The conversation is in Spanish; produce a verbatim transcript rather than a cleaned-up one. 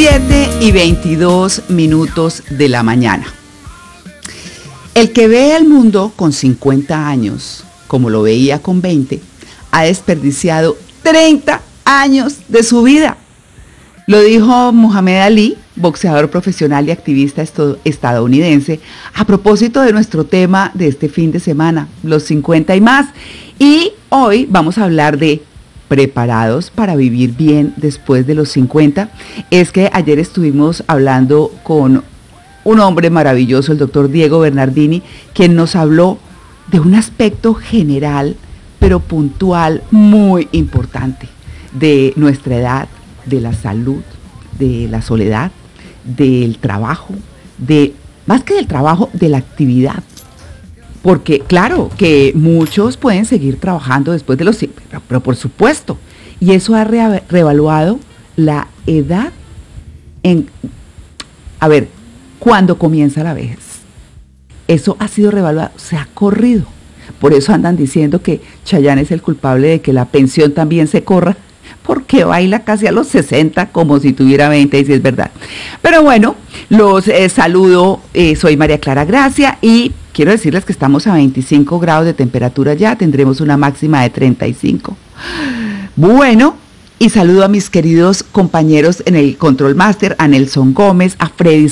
siete y veintidós minutos de la mañana. El que ve el mundo con cincuenta años, como lo veía con veinte, ha desperdiciado treinta años de su vida. Lo dijo Muhammad Ali, boxeador profesional y activista estadounidense, a propósito de nuestro tema de este fin de semana, los cincuenta y más. Y hoy vamos a hablar de preparados para vivir bien después de los cincuenta. Es que ayer estuvimos hablando con un hombre maravilloso, el doctor Diego Bernardini, quien nos habló de un aspecto general, pero puntual, muy importante, de nuestra edad, de la salud, de la soledad, del trabajo, de más que del trabajo, de la actividad. Porque claro que muchos pueden seguir trabajando después de los cincuenta, pero, pero por supuesto, y eso ha re- reevaluado la edad en, a ver, cuando comienza la vejez. Eso ha sido reevaluado, se ha corrido. Por eso andan diciendo que Chayanne es el culpable de que la pensión también se corra, porque baila casi a los sesenta como si tuviera veinte, y si es verdad. Pero bueno, los eh, saludo, eh, soy María Clara Gracia y quiero decirles que estamos a veinticinco grados de temperatura ya, tendremos una máxima de treinta y cinco. Bueno, y saludo a mis queridos compañeros en el Control Master, a Nelson Gómez, a Freddy